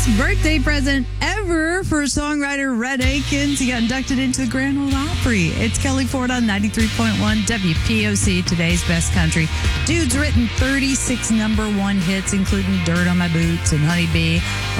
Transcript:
Birthday present ever for songwriter Rhett Akins. He got inducted into the Grand Ole Opry. It's Kelly Ford on 93.1 WPOC, today's best country. Dude's written 36 number one hits, including Dirt on My Boots and Honeybee.